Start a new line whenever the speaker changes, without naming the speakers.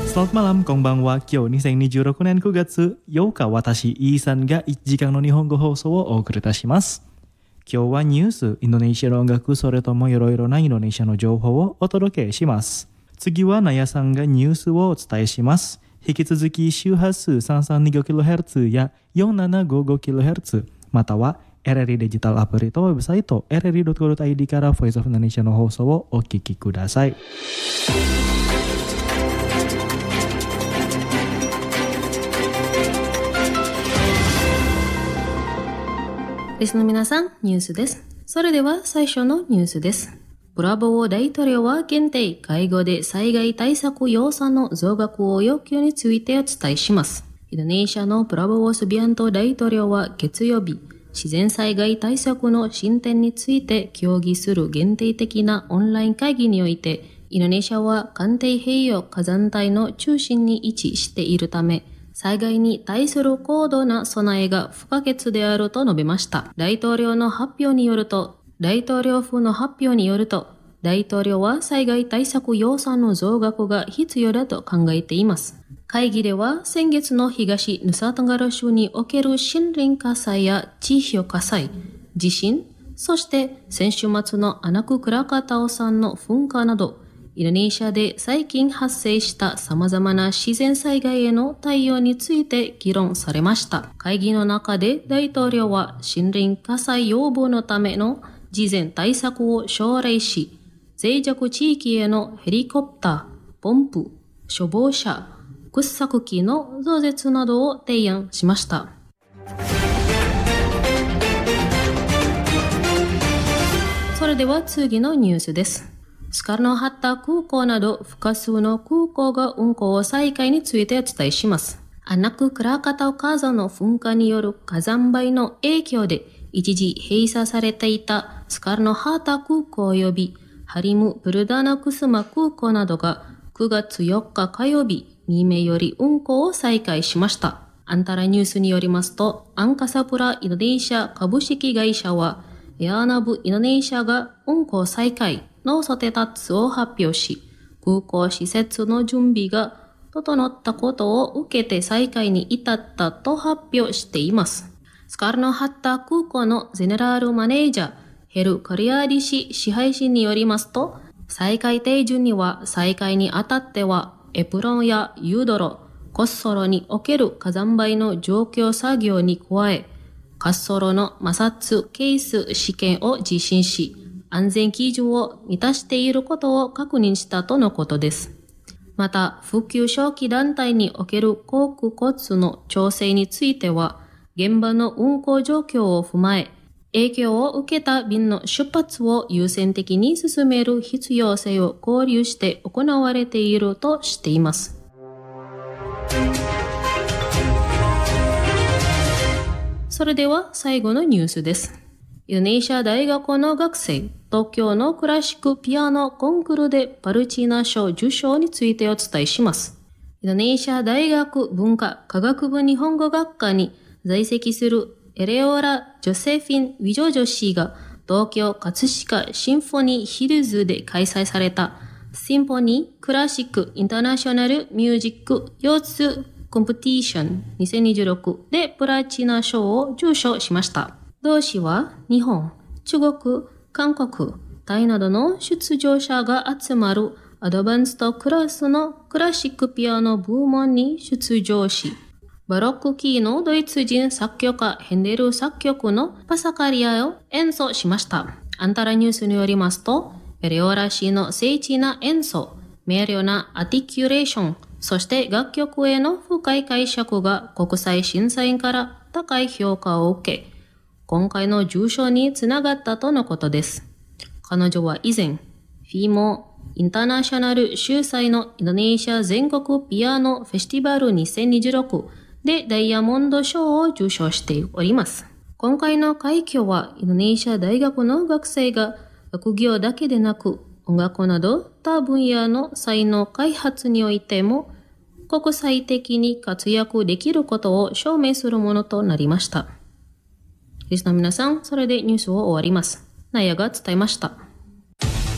Selamat malam, konbanwa. Kyo ni 2026年9月8日、私、イーさんが1時間の日本語放送をお送りいたします。今日はニュース、インドネシアの音楽、それともいろいろなインドネシアの情報をお届けします。次はナヤさんがニュースをお伝えします。引き続き周波数 332kHz や 4755kHz、またはRRI デジタルアプリとウェブサイト rri.co.id から Voice of Indonesia の放送をお聞きください。
リスの皆さん、ニュースです。それでは最初のニュースです。プラボー大統領は限定会合で災害対策予算の増額を要求についてお伝えします。インドネシアのプラボースビアント大統領は月曜日、自然災害対策の進展について協議する限定的なオンライン会議において、インドネシアは環太平洋火山帯の中心に位置しているため、災害に対する高度な備えが不可欠であると述べました。大統領府の発表によると、大統領は災害対策予算の増額が必要だと考えています。会議では先月の東ヌサトンガラ州における森林火災や地表火災、地震、そして先週末のアナク・クラカタオ山の噴火など、インドネシアで最近発生した様々な自然災害への対応について議論されました。会議の中で大統領は森林火災予防のための事前対策を奨励し、脆弱地域へのヘリコプター、ポンプ、消防車、掘削機の増設などを提案しました。それでは次のニュースです。スカルノハッタ空港など複数の空港が運航再開についてお伝えします。アナク・クラカタオ火山の噴火による火山灰の影響で一時閉鎖されていたスカルノハッタ空港及びハリム・ブルダナクスマ空港などが9月4日火曜日未明より運航を再開しました。アンタラニュースによりますと、アンカサプラインドネシア株式会社はエアナブインドネシアが運航再開のソテタッツを発表し、空港施設の準備が整ったことを受けて再開に至ったと発表しています。スカルノハッタ空港のゼネラルマネージャー、ヘル・カリアーディ氏支配人によりますと、再開手順には再開にあたっては、エプロンやユードロ、コッソロにおける火山灰の除去作業に加え、滑走路の摩擦係数試験を実施し、安全基準を満たしていることを確認したとのことです。また、復旧初期段階における航空交通の調整については、現場の運航状況を踏まえ、影響を受けた便の出発を優先的に進める必要性を考慮して行われているとしています。それでは最後のニュースです。インドネシア大学の学生、東京のクラシックピアノコンクールでパルチーナ賞受賞についてお伝えします。インドネシア大学文化科学部日本語学科に在籍するエレオラ・ジョセフィン・ウィジョジョ氏が東京葛飾シンフォニーヒルズで開催されたシンフォニークラシックインターナショナルミュージック腰痛コンペティション2026でプラチナ賞を受賞しました。同氏は日本、中国、韓国、タイなどの出場者が集まるアドバンストクラスのクラシックピアノ部門に出場し、バロック期のドイツ人作曲家ヘンデル作曲のパサカリアを演奏しました。アンタラニュースによりますと、エレオラ氏の精緻な演奏、明瞭なアティキュレーション、そして楽曲への深い解釈が国際審査員から高い評価を受け、今回の受賞につながったとのことです。彼女は以前、フィモインターナショナル主催のインドネシア全国ピアノフェスティバル2026でダイヤモンド賞を受賞しております。今回の快挙はインドネシア大学の学生が学業だけでなく音楽など他分野の才能開発においても国際的に活躍できることを証明するものとなりました。リスナーの皆さん、それでニュースを終わります。ナヤが伝えました。